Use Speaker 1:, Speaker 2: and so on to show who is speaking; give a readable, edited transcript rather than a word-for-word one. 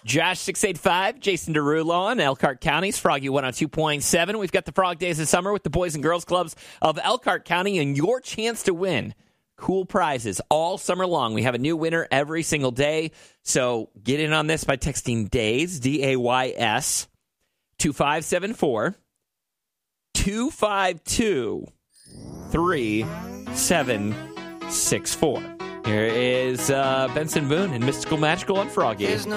Speaker 1: Josh 685, Jason Derulo on Elkhart County's Froggy 102.7. We've got the Frog Days of Summer with the Boys and Girls Clubs of Elkhart County and your chance to win cool prizes all summer long. We have a new winner every single day. So get in on this by texting DAYS, DAYS, 2574 252 3764. Here is Benson Boone and Mystical Magical on Froggy.